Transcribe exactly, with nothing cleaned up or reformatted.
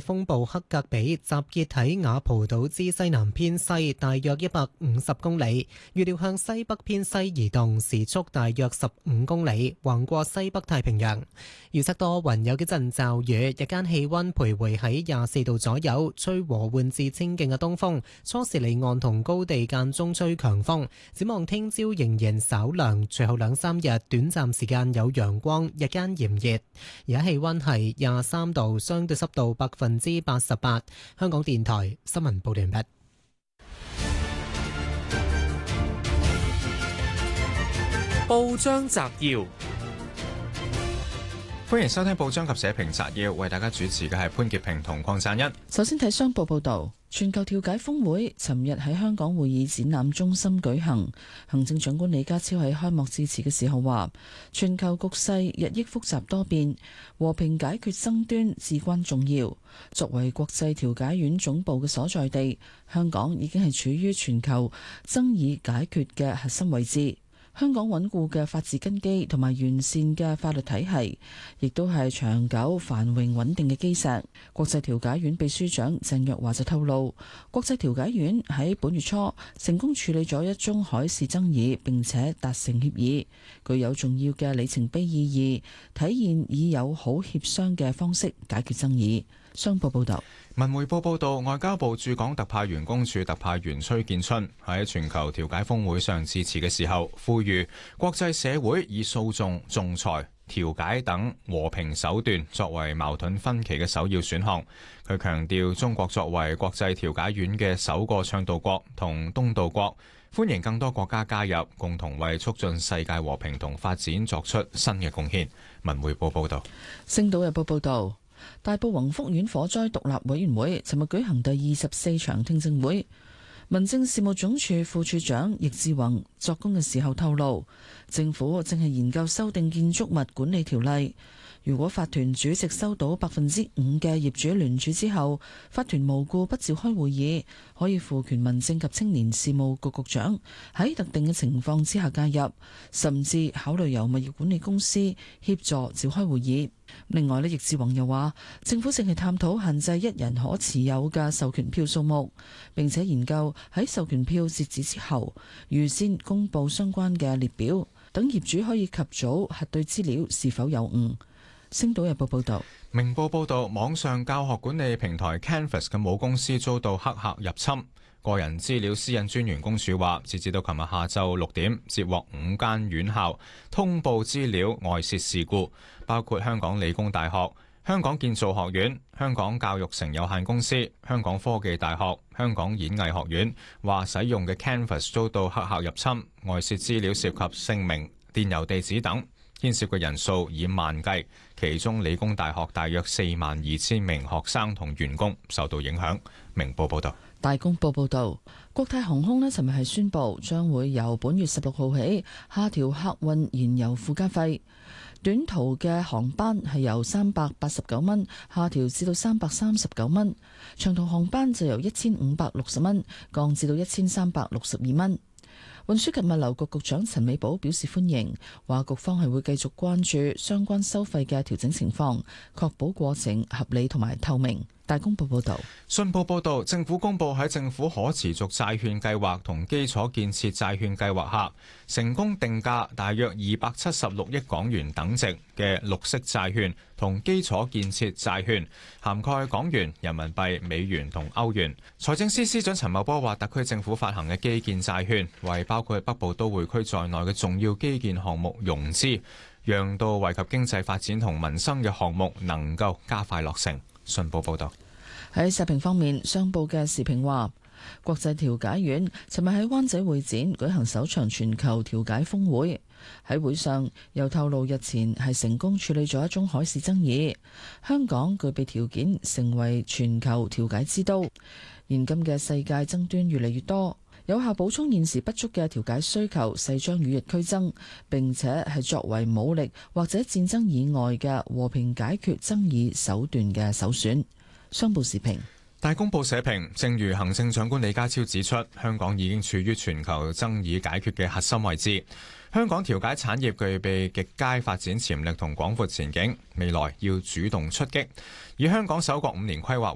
風暴克格比集結喺雅蒲島之西南偏西大約一百五十公里，預料向西北偏西移動，時速大約十五公里，橫過西北太平洋。預測多雲，有幾陣驟雨，日間氣溫徘徊喺廿四度左右，吹和緩至清勁嘅東風，初時離岸同高地間中吹強風。展望聽朝仍然稍涼，隨後兩三日短暫時間有陽光，日間炎熱。而家氣溫係廿三度，相對濕度百分之八十八。香港電台新聞報道完畢。 報章摘要， 歡迎收聽報章及社評摘要，為大家主持嘅係潘潔平同鄺贊恩。 首先睇商報報道，全球調解峰會尋日喺香港會議展覽中心舉行。行政長官李家超喺開幕致辭嘅時候話，全球局勢日益複雜多變，和平解決爭端至關重要。作為國際調解院總部嘅所在地，香港已經係處於全球爭議解決嘅核心位置。香港穩固嘅法治根基同埋完善嘅法律體系，亦都係長久繁榮穩定嘅基石。國際調解院秘書長鄭若驊就透露，國際調解院喺本月初成功處理咗一宗海事爭議，並且達成協議，具有重要嘅里程碑意義，體現以友好協商嘅方式解決爭議。商報報道。 文匯報報道，外交部駐港特派員公署特派員崔建春喺全球調解峰會上致辭嘅時候，呼籲國際社會以訴訟、仲裁、調解等和平手段作為矛盾分歧嘅首要選項。佢強調，中國作為國際調解院嘅首個倡導國同東道國，歡迎更多國家加入，共同為促進世界和平同發展作出新嘅貢獻。文匯報報道。 星島日報報道。大埔宏福苑火災獨立委員會尋日舉行第二十四場聽證會，民政事務總署副署長易志宏作供嘅時候透露，政府正係研究修訂建築物管理條例。如果法團主席收到百分之五嘅業主聯署之後，法團無故不召開會議，可以賦權民政及青年事務局局長喺特定嘅情況之下介入，甚至考慮由物業管理公司協助召開會議。另外呢，易志宏又話，政府正係探討限制一人可持有嘅授權票數目，並且研究喺授權票截止之後，預先公佈相關嘅列表，等業主可以及早核對資料是否有誤。星島日報報道。 明報報道，網上教學管理平台 Canvas 嘅母公司遭到黑客入侵。個人資料私隱專員公署話，截至到琴日下晝六點，接獲五間院校通報資料外泄事故，包括香港理工大學、香港建造學院、香港教育城有限公司、香港科技大學、香港演藝學院，話使用嘅 Canvas 遭到黑客入侵，外泄資料涉及姓名、電郵地址等，牽涉嘅人數以萬計，其中理工大學大約四萬二千名學生同員工受到影響。明報報道。 大公報報道，國泰航空呢尋日係宣布將會由本月十六號起下調客運燃油附加費，短途嘅航班係由三百八十九蚊下調至到三百三十九蚊，長途航班就由一千五百六十蚊降至到一千三百六十二蚊。運輸及物流局局長陳美寶表示歡迎，話局方係會繼續關注相關收費嘅調整情況，確保過程合理同埋透明。大公報報道。 信報報道，政府公布喺政府可持續債券計劃同基礎建設債券計劃下，成功定價大約二百七十六億港元等值嘅綠色債券同基礎建設債券，涵蓋港元、人民幣、美元同歐元。財政司司長陳茂波話，特區政府發行嘅基建債券為包括北部都會區在內嘅重要基建項目融資，讓到惠及經濟發展同民生嘅項目能夠加快落成。信報報道。 喺社評方面，商報嘅時評話，國際調解院尋日喺灣仔會展舉行首場全球調解峰會。喺會上又透露，日前係成功處理咗一宗海事爭議，香港具備條件成為全球調解之都。現今嘅世界爭端越嚟越多，有效補充現時不足嘅調解需求，勢將與日俱增，並且係作為武力或者戰爭以外嘅和平解決爭議手段嘅首選。商報時評。 大公報社評，正如行政長官李家超指出，香港已經處於全球爭議解決嘅核心位置。香港調解產業具備極佳發展潛力同廣闊前景，未來要主動出擊，以香港首個五年規劃